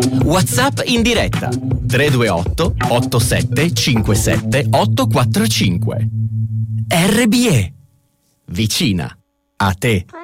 WhatsApp in diretta 328 87 57 845. RBE, vicina a te.